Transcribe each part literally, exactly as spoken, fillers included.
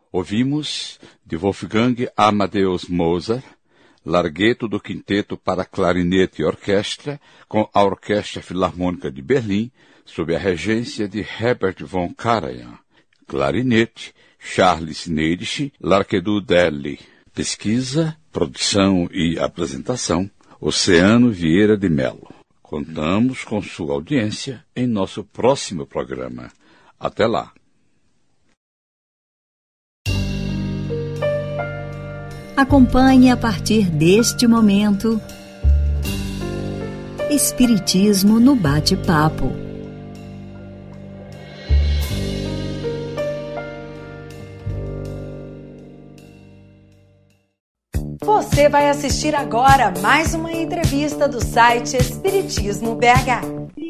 Ouvimos de Wolfgang Amadeus Mozart, Larghetto do Quinteto para Clarinete e Orquestra, com a Orquestra Filarmônica de Berlim, sob a regência de Herbert von Karajan. Clarinete, Charles Neidisch, Larquedou Delli. Pesquisa, produção e apresentação, Oceano Vieira de Mello. Contamos com sua audiência em nosso próximo programa. Até lá. Acompanhe a partir deste momento Espiritismo no Bate-Papo. Você vai assistir agora mais uma entrevista do site Espiritismo B H.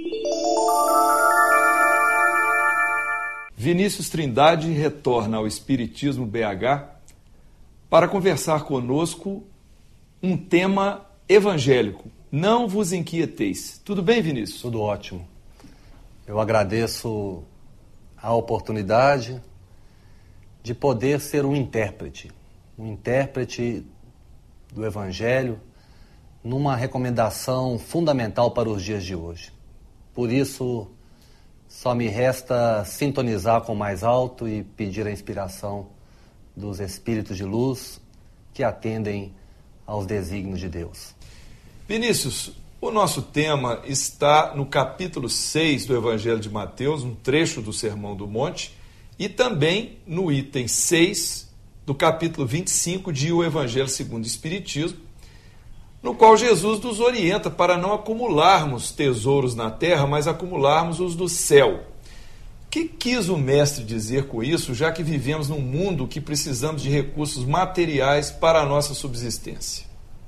Vinícius Trindade retorna ao Espiritismo B H para conversar conosco um tema evangélico. Não vos inquieteis. Tudo bem, Vinícius? Tudo ótimo. Eu agradeço a oportunidade de poder ser um intérprete, um intérprete do Evangelho numa recomendação fundamental para os dias de hoje. Por isso, só me resta sintonizar com o mais alto e pedir a inspiração dos espíritos de luz que atendem aos desígnios de Deus. Vinícius, o nosso tema está no capítulo seis do Evangelho de Mateus, um trecho do Sermão do Monte, e também no item seis do capítulo vinte e cinco de O Evangelho segundo o Espiritismo, no qual Jesus nos orienta para não acumularmos tesouros na terra, mas acumularmos os do céu. O que quis o mestre dizer com isso, já que vivemos num mundo que precisamos de recursos materiais para a nossa subsistência?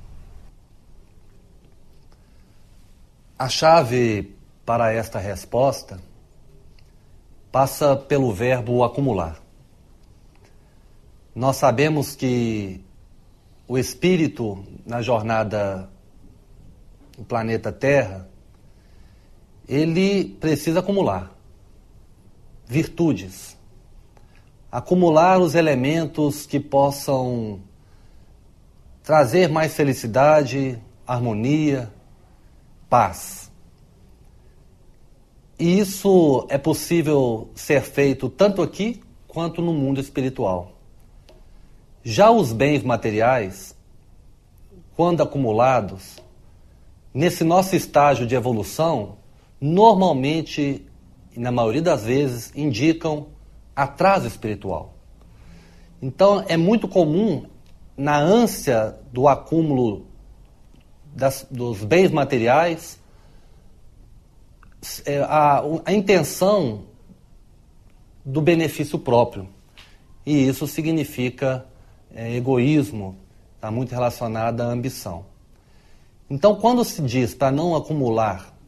A chave para esta resposta passa pelo verbo acumular. Nós sabemos que o espírito, na jornada do planeta Terra, ele precisa acumular virtudes, acumular os elementos que possam trazer mais felicidade, harmonia, paz. E isso é possível ser feito tanto aqui quanto no mundo espiritual. Já os bens materiais, quando acumulados, nesse nosso estágio de evolução, normalmente, e na maioria das vezes, indicam atraso espiritual. Então, é muito comum, na ânsia do acúmulo das, dos bens materiais, a, a intenção do benefício próprio. E isso significa é, egoísmo, está muito relacionado à ambição. Então, quando se diz para não acumular